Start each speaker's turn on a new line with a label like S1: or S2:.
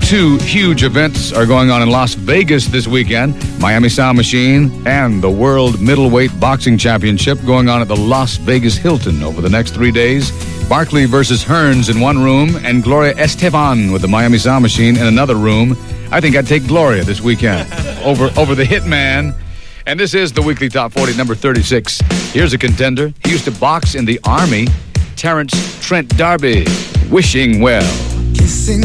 S1: two huge events are going on in Las Vegas this weekend. Miami Sound Machine and the World Middleweight Boxing Championship going on at the Las Vegas Hilton over the next 3 days. Barkley versus Hearns in one room and Gloria Estefan with the Miami Sound Machine in another room. I think I'd take Gloria this weekend over the Hitman. And this is the Weekly Top 40, number 36. Here's a contender. He used to box in the Army. Terrence Trent D'Arby, Wishing Well.
S2: Kissing